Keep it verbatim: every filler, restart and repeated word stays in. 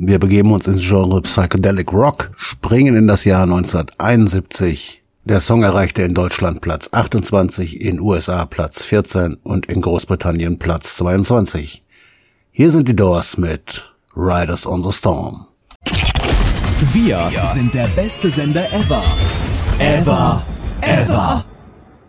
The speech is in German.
Wir begeben uns ins Genre Psychedelic Rock, springen in das Jahr neunzehnhunderteinundsiebzig. Der Song erreichte in Deutschland Platz achtundzwanzig, in U S A Platz vierzehn und in Großbritannien Platz zweiundzwanzig. Hier sind die Doors mit Riders on the Storm. Wir sind der beste Sender ever. Ever. Ever.